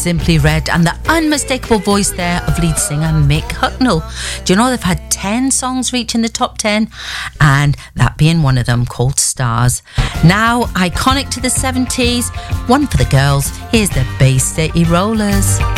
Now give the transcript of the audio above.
Simply Red and the unmistakable voice there of lead singer Mick Hucknall. Do you know they've had 10 songs reach in the top 10, and that being one of them, called Stars. Now, iconic to the 70s, one for the girls, here's the Bay City Rollers.